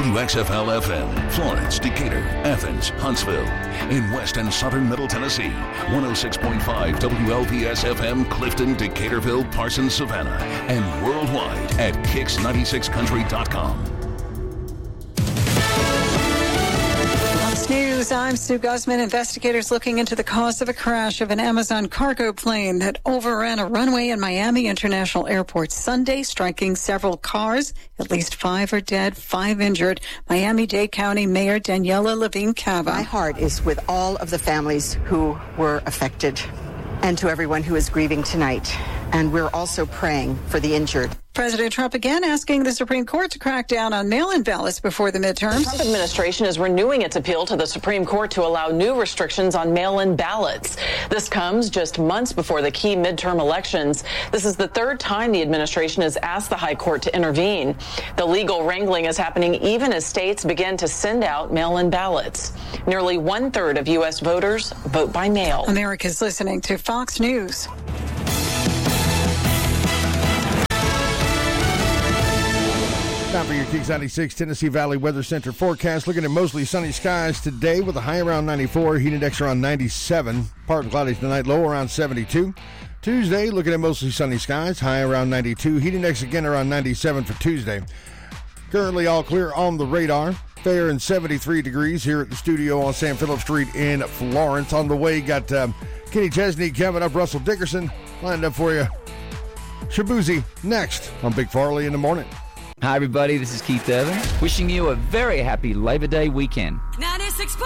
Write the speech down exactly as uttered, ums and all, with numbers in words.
W X F L F M, Florence, Decatur, Athens, Huntsville. In West and Southern Middle Tennessee, one oh six point five W L P S F M, Clifton, Decaturville, Parsons, Savannah. And worldwide at kicks ninety-six country dot com. News. I'm Sue Guzman. Investigators looking into the cause of a crash of an Amazon cargo plane that overran a runway in Miami International Airport Sunday, striking several cars. At least five are dead, five injured. Miami-Dade County Mayor Daniela Levine Cava. My heart is with all of the families who were affected and to everyone who is grieving tonight. And we're also praying for the injured. President Trump again asking the Supreme Court to crack down on mail-in ballots before the midterms. The Trump administration is renewing its appeal to the Supreme Court to allow new restrictions on mail-in ballots. This comes just months before the key midterm elections. This is the third time the administration has asked the High Court to intervene. The legal wrangling is happening even as states begin to send out mail-in ballots. Nearly one-third of U S voters vote by mail. America's listening to Fox News. Time for your Kicks ninety-six Tennessee Valley Weather Center forecast. Looking at mostly sunny skies today with a high around ninety-four, heat index around ninety-seven. Partly cloudy tonight, low around seventy-two. Tuesday, looking at mostly sunny skies, high around ninety-two. Heat index again around ninety-seven for Tuesday. Currently all clear on the radar. Fair and seventy-three degrees here at the studio on San Philip Street in Florence. On the way, got um, Kenny Chesney, Kevin up, Russell Dickerson lined up for you. Shabuzi next on Big Farley in the Morning. Hi, everybody. This is Keith Evan, wishing you a very happy Labor Day weekend. ninety-six